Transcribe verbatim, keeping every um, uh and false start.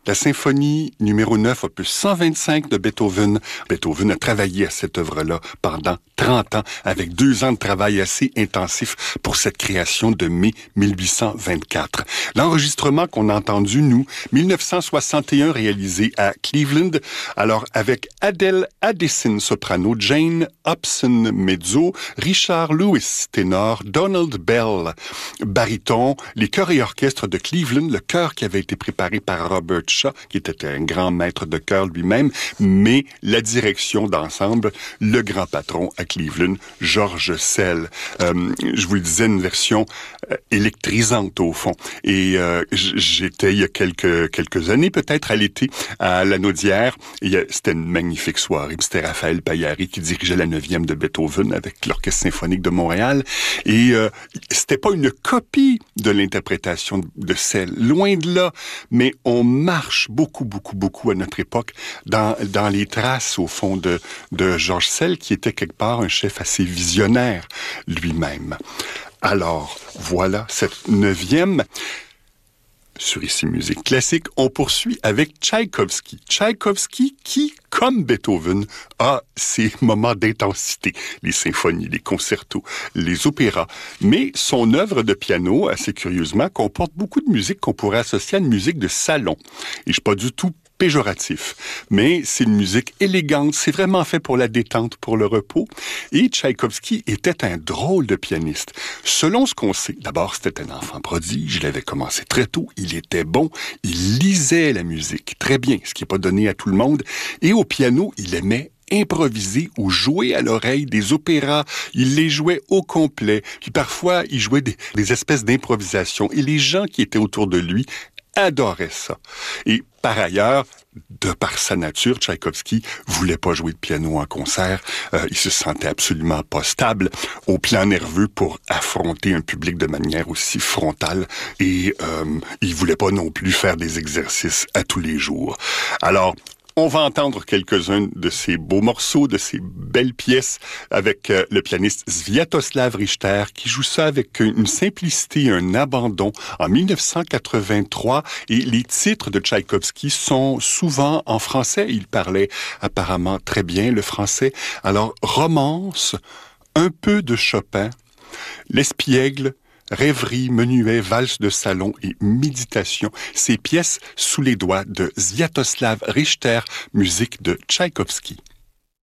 La symphonie numéro neuf, opus cent vingt-cinq de Beethoven. Beethoven a travaillé à cette œuvre-là pendant trente ans, avec deux ans de travail assez intensif pour cette création de mai mille huit cent vingt-quatre. L'enregistrement qu'on a entendu, nous, mille neuf cent soixante et un, réalisé à Cleveland, alors avec Adele Addison, soprano, Jane Hobson, mezzo, Richard Lewis, ténor, Donald Bell, baryton, les chœurs et orchestres de Cleveland, le chœur qui avait été préparé par Robert Shaw, qui était un grand maître de chœur lui-même, mais la direction d'ensemble, le grand patron à Cleveland, George Szell. Euh, je vous le disais, une version euh, électrisante au fond. Et euh, j'étais il y a quelques quelques années, peut-être à l'été, à la Naudière. Et c'était une magnifique soirée. C'était Raphaël Paillari qui dirigeait la neuvième de Beethoven avec l'Orchestre symphonique de Montréal. Et euh, c'était pas une copie de l'interprétation de Szell, loin de là, mais on marche beaucoup, beaucoup, beaucoup à notre époque dans, dans les traces, au fond, de, de George Szell, qui était quelque part un chef assez visionnaire lui-même. Alors, voilà cette neuvième. Sur Ici Musique Classique, on poursuit avec Tchaïkovski. Tchaïkovski qui, comme Beethoven, a ses moments d'intensité, les symphonies, les concertos, les opéras. Mais son œuvre de piano, assez curieusement, comporte beaucoup de musique qu'on pourrait associer à une musique de salon. Et je suis pas du tout péjoratif, mais c'est une musique élégante, c'est vraiment fait pour la détente, pour le repos. Et Tchaïkovski était un drôle de pianiste. Selon ce qu'on sait, d'abord c'était un enfant prodige, il avait commencé très tôt, il était bon, il lisait la musique très bien, ce qui n'est pas donné à tout le monde. Et au piano, il aimait improviser ou jouer à l'oreille des opéras. Il les jouait au complet. Puis parfois, il jouait des, des espèces d'improvisation. Et les gens qui étaient autour de lui adorait ça. Et par ailleurs, de par sa nature, Tchaïkovski voulait pas jouer de piano en concert. Euh, il se sentait absolument pas stable au plan nerveux pour affronter un public de manière aussi frontale. Et euh, il voulait pas non plus faire des exercices à tous les jours. Alors, on va entendre quelques-uns de ces beaux morceaux, de ces belles pièces avec euh, le pianiste Sviatoslav Richter qui joue ça avec une simplicité, un abandon en mille neuf cent quatre-vingt-trois. Et les titres de Tchaïkovski sont souvent en français. Il parlait apparemment très bien le français. Alors, romance, un peu de Chopin, l'espiègle, rêverie, menuet, valse de salon et méditation. Ces pièces sous les doigts de Sviatoslav Richter, musique de Tchaïkovski.